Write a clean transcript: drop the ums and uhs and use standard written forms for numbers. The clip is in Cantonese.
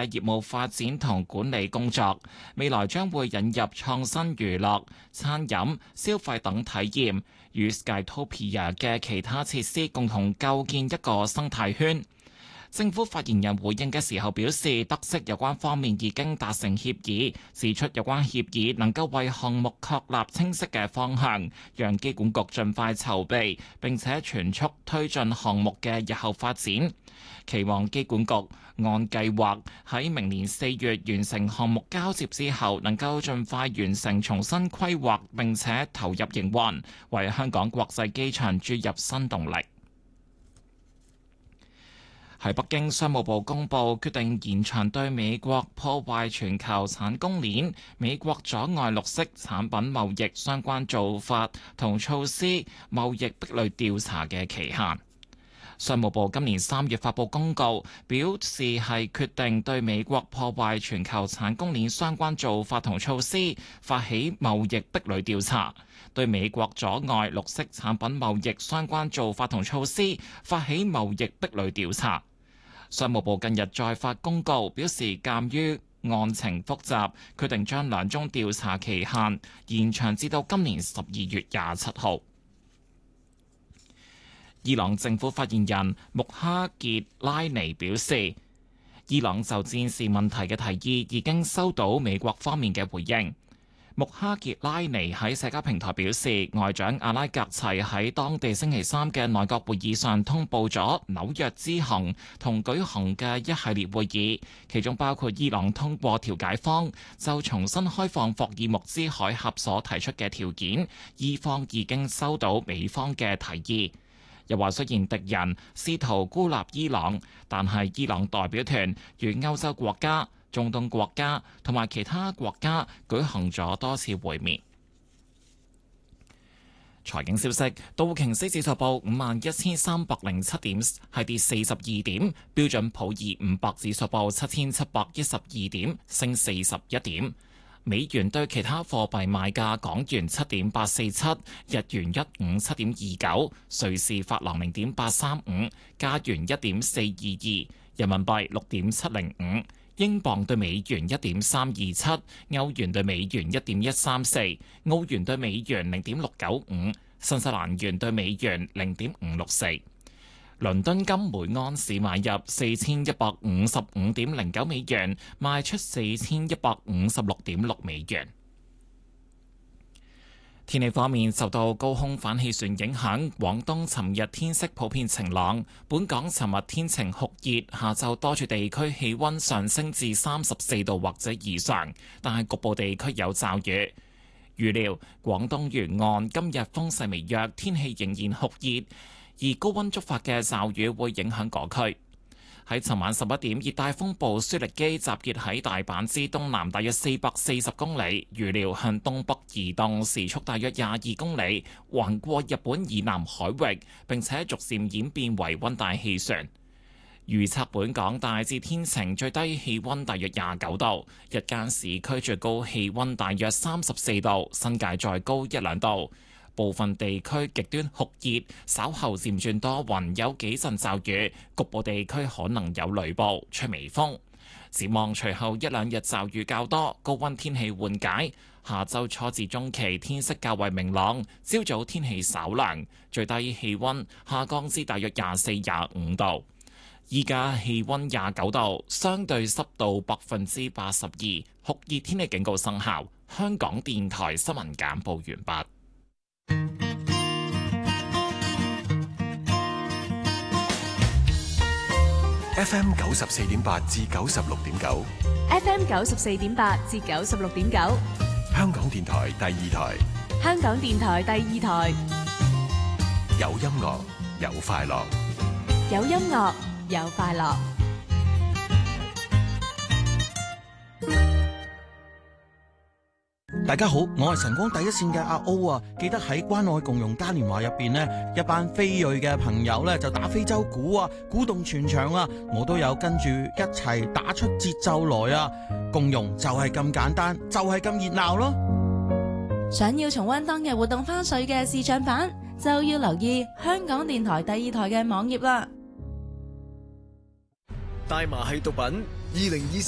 嘅業務發展同管理工作。未來將會引入創新娛樂、餐飲、消費等體驗，與 Skytopia 嘅其他設施共同構建一個生態圈。政府發言人回應嘅時候表示，得悉有關方面已經達成協議，指出有關協議能夠為項目確立清晰嘅方向，讓機管局盡快籌備並且全速推進項目嘅日後發展。期望機管局按計劃喺明年4月完成項目交接之後，能夠盡快完成重新規劃並且投入營運，為香港國際機場注入新動力。喺北京，商務部公布決定延長對美國破壞全球產供鏈、美國阻礙綠色產品貿易相關做法同措施貿易壁壘調查嘅期限。商務部今年3月發布公告，表示係決定對美國破壞全球產供鏈相關做法同措施發起貿易壁壘調查，對美國阻礙綠色產品貿易相關做法同措施發起貿易壁壘調查。商務部近日再發公告，表示鑑於案情複雜，決定將兩宗調查期限延長至到今年12月27號。伊朗政府發言人穆哈傑拉尼表示，伊朗就戰事問題嘅提議已經收到美國方面嘅回應。穆哈傑拉尼喺社交平台表示，外長阿拉格齊喺當地星期三嘅內閣會議上通報咗紐約之行同舉行嘅一系列會議，其中包括伊朗通過調解方就重新開放霍爾木茲海峽所提出嘅條件，伊方已經收到美方嘅提議。又話雖然敵人試圖孤立伊朗，但係伊朗代表團與歐洲國家、中東國家同埋其他國家舉行咗多次會面。財經消息，道瓊斯指數報51,307點，係跌42點；標準普爾500指數報7,712點，升41點。美元對其他貨幣賣價：港元7.847，日元157.29，瑞士法郎0.835，加元1.422，人民幣6.705。英鎊對美元1.327，歐元對美元1.134，澳元對美元0.695，新西蘭元對美元0.564。倫敦金每盎司買入4155.09美元，賣出4156.6美元。天氣方面，受到高空反氣旋影響，廣東尋日天色普遍晴朗。本港尋日天晴酷熱，下晝多處地區氣溫上升至34度或者以上，但係局部地區有驟雨。預料廣東沿岸今日風勢微弱，天氣仍然酷熱，而高溫觸發嘅驟雨會影響各區。喺尋晚11點，熱帶風暴舒力基集結喺大阪之東南大約440公里，預料向東北移動，時速大約22公里，橫過日本以南海域，並且逐漸演變為溫帶氣旋。預測本港大致天晴，最低氣溫大約29度，日間市區最高氣溫大約34度，新界再高1-2度。部分地區極端酷熱，稍後漸轉多雲，有幾陣驟雨，局部地區可能有雷暴，吹微風。展望隨後1-2日驟雨較多，高溫天氣緩解。下週初至中期天色較為明朗，朝早天氣稍涼，最低氣溫下降至大約24-25度。依家氣溫29度，相對濕度82%，酷熱天氣警告生效。香港電台新聞簡報完畢。 FM 94.8至96.9 ，FM 94.8至96.9， 香港電台第二台， 香港電台第二台， 有音樂有快樂， 有音樂有快樂。 大家好，我係晨光第一線嘅阿 O 啊！記得喺關愛共融嘉年華入邊呢，一班非裔嘅朋友呢就打非洲鼓啊，鼓動全場啊！我都有跟住一齊打出節奏來啊！共融就係咁簡單，就係咁熱鬧咯！ 想要重溫當日活動花絮嘅視像版，就要留意香港電台第二台嘅網頁啦。 大麻係毒品，2024